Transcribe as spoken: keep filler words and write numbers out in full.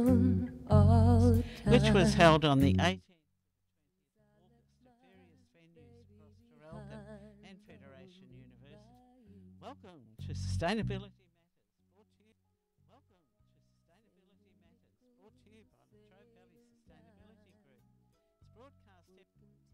which was held on the eighteenth of August at various venues across Traralgon and Federation University. Welcome to Sustainability Matters, brought to you. Welcome to Sustainability Matters, brought to you by Latrobe Valley Sustainability Group. It's broadcast every